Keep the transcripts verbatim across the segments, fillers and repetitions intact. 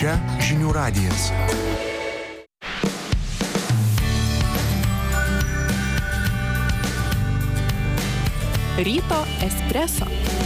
Čia žinių radijas. Ryto espreso.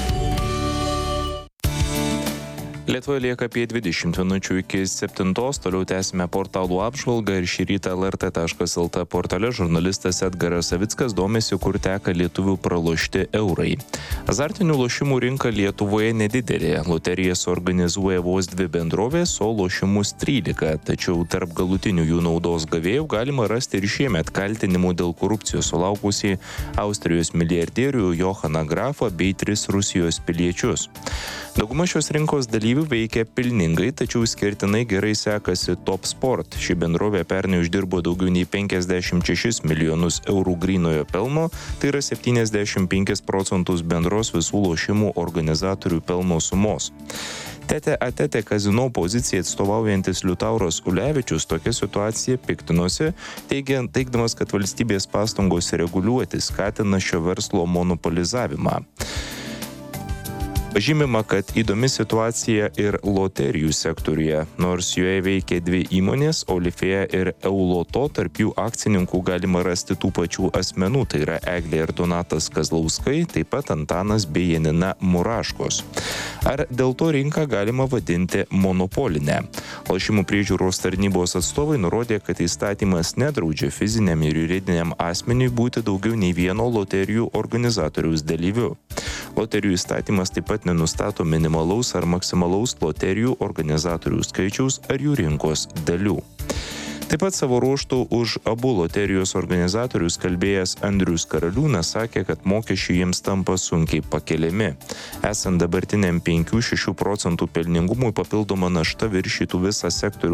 Lietuvoje lieka apie dvidešimt minučių iki septintos, toliau tęsime portalų apžvalgą ir šį rytą L R T taškas L T portale žurnalistas Edgaras Savickas domisi, kur teka lietuvių pralošti eurai. Azartinių lošimų rinka Lietuvoje nedidelė, loterijas organizuoja vos dvi bendrovės, o lošimus trylika, tačiau tarp galutinių jų naudos gavėjų galima rasti ir šiemet kaltinimų dėl korupcijos sulaukusį Austrijos milijardierių Johaną Grafą bei tris Rusijos piliečius. Dauguma šios rinkos dalyvių veikia pelningai, tačiau skirtinai gerai sekasi Top Sport. Ši bendrovė pernai uždirbo daugiau nei penkiasdešimt šešis milijonus eurų grynojo pelno, tai yra septyniasdešimt penkis procentus bendros visų lošimų organizatorių pelno sumos. Tete Atete kazino poziciją atstovaujantis Liutauras Ulevičius tokia situacija piktinosi, teigiant, teigdamas, kad valstybės pastangos reguliuoti skatina šio verslo monopolizavimą. Pažymima, kad įdomi situacija ir loterijų sektoriuje, nors joje veikia dvi įmonės, Olifėja ir Euloto, tarp jų akcininkų galima rasti tų pačių asmenų, tai yra Eglė ir Donatas Kazlauskai, taip pat Antanas bei Janina Muraškos. Ar dėl to rinką galima vadinti monopolinę? Lošimų priežiūros tarnybos atstovai nurodė, kad įstatymas nedraudžia fiziniam ir juridiniam asmeniui būti daugiau nei vieno loterijų organizatoriaus dalyviu. Loterijų įstatymas taip pat nenustato minimalaus ar maksimalaus loterijų organizatorių skaičiaus ar jų rinkos dalių. Taip pat savo ruožtų už abu loterijos organizatorius kalbėjęs Andrius Karaliūnas sakė, kad mokesčiai jiems tampa sunkiai pakeliami. Esant dabartiniam penkių šešių procentų pelningumui papildoma našta viršytų visą sektorių